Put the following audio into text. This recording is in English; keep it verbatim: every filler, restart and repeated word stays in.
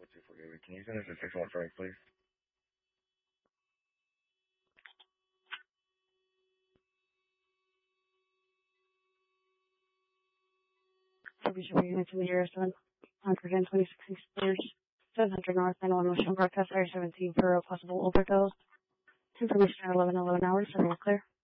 two forty-eight. Can you send us a six one Frank, please? Service Union to the year seven hundred twenty-six East seven hundred North nine one Ocean Broadcast Area seventeen for a possible overdose. Information at eleven eleven hours, and we're clear.